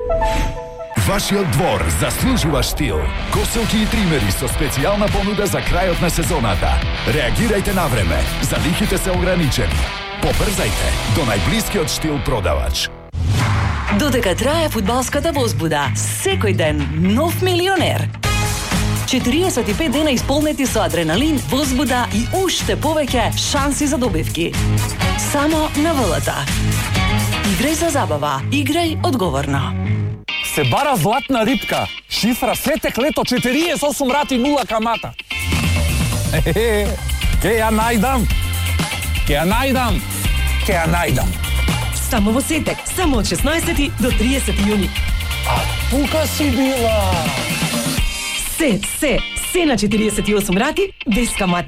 Вашиот двор заслужува штил. Коселки и тримери со специјална понуда за крајот на сезоната. Реагирајте на време. Залихите се ограничени. Побрзајте до најблискиот штил продавач. Додека трае фудбалската возбуда, секој ден нов милионер. 45 дена исполнети со адреналин, возбуда и уште повеќе шанси за добивки. Само на ВЛТ. Играј за забава, играј одговорно. Се бара златна рибка. Шифра сетек лето 48 рати 0 камата. Ке ја најдам. Само во сетек, само од 16 до 30 јуни. А тука си била. Се на 48 рати без камата.